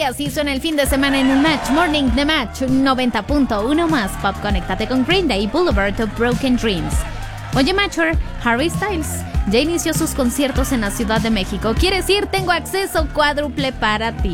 y así suena el fin de semana en un Match Morning de Match 90.1 más Pop. Conéctate con Green Day, Boulevard of Broken Dreams. Oye, Matcher, Harry Styles ya inició sus conciertos en la Ciudad de México. ¿Quieres ir? Tengo acceso cuádruple para ti.